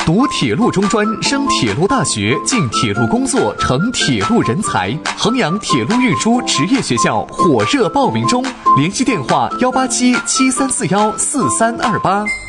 读铁路中专，升铁路大学，进铁路工作，成铁路人才。衡阳铁路运输职业学校火热报名中，联系电话：18773414328。